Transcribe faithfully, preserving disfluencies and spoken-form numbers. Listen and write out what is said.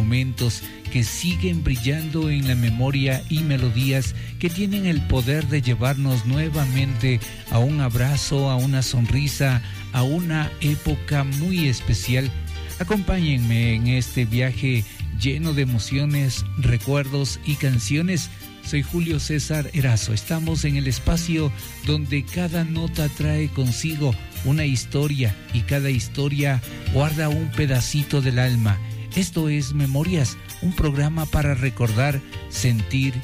momentos que siguen brillando en la memoria y melodías que tienen el poder de llevarnos nuevamente a un abrazo, a una sonrisa, a una época muy especial. Acompáñenme en este viaje lleno de emociones, recuerdos y canciones. Soy Julio César Erazo. Estamos en el espacio donde cada nota trae consigo una historia y cada historia guarda un pedacito del alma. Esto es Memorias, un programa para recordar, sentir